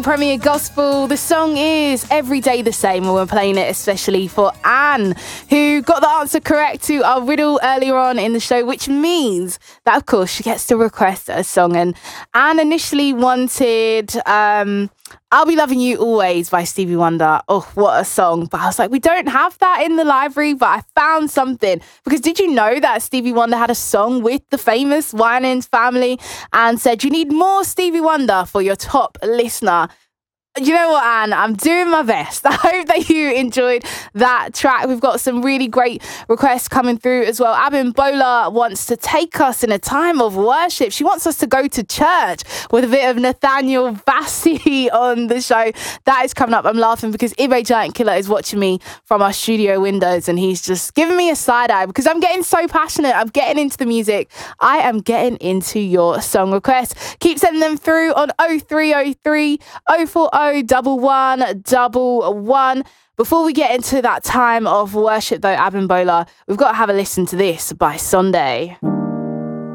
Premier Gospel. The song is Every Day the Same, and we're playing it especially for Anne, who got the answer correct to our riddle earlier on in the show, which means that, of course, she gets to request a song. And Anne initially wanted I'll Be Loving You Always by Stevie Wonder. Oh, what a song. But I was like, we don't have that in the library, but I found something. Because did you know that Stevie Wonder had a song with the famous Winans family and said, you need more Stevie Wonder for your top listener? You know what, Anne? I'm doing my best. I hope that you enjoyed that track. We've got some really great requests coming through as well. Abimbola wants to take us in a time of worship. She wants us to go to church with a bit of Nathaniel Bassey on the show. That is coming up. I'm laughing because Ibe Giant Killer is watching me from our studio windows and he's just giving me a side eye because I'm getting so passionate. I'm getting into the music. I am getting into your song requests. Keep sending them through on 0303 040 1111. Before we get into that time of worship though, Abimbola, we've got to have a listen to this by Sunday.